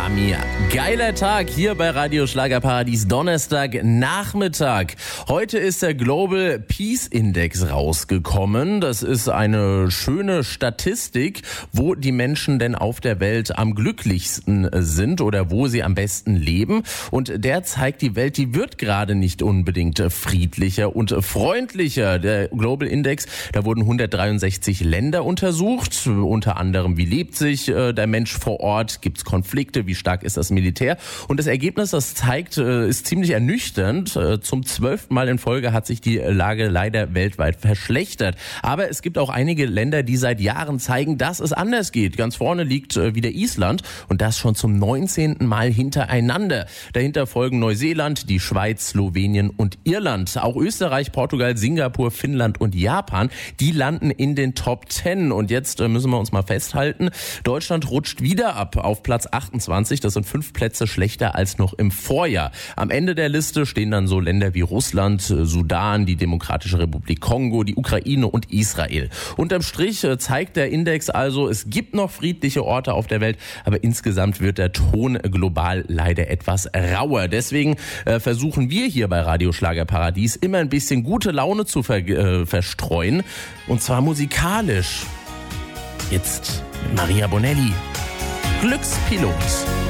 Mia. Geiler Tag hier bei Radio Schlagerparadies, Donnerstag Nachmittag. Heute ist der Global Peace Index rausgekommen. Das ist eine schöne Statistik, wo die Menschen denn auf der Welt am glücklichsten sind oder wo sie am besten leben. Und der zeigt, die Welt, die wird gerade nicht unbedingt friedlicher und freundlicher. Der Global Index, da wurden 163 Länder untersucht, unter anderem, wie lebt sich der Mensch vor Ort, gibt es Konflikte, wie stark ist das Militär? Und das Ergebnis, das zeigt, ist ziemlich ernüchternd. Zum 12. Mal in Folge hat sich die Lage leider weltweit verschlechtert. Aber es gibt auch einige Länder, die seit Jahren zeigen, dass es anders geht. Ganz vorne liegt wieder Island und das schon zum 19. Mal hintereinander. Dahinter folgen Neuseeland, die Schweiz, Slowenien und Irland. Auch Österreich, Portugal, Singapur, Finnland und Japan, die landen in den Top 10. Und jetzt müssen wir uns mal festhalten, Deutschland rutscht wieder ab auf Platz 28. Das sind 5 Plätze schlechter als noch im Vorjahr. Am Ende der Liste stehen dann so Länder wie Russland, Sudan, die Demokratische Republik Kongo, die Ukraine und Israel. Unterm Strich zeigt der Index also, es gibt noch friedliche Orte auf der Welt, aber insgesamt wird der Ton global leider etwas rauer. Deswegen versuchen wir hier bei Radio Schlagerparadies immer ein bisschen gute Laune zu verstreuen, und zwar musikalisch. Jetzt Maria Bonelli, Glückspilot.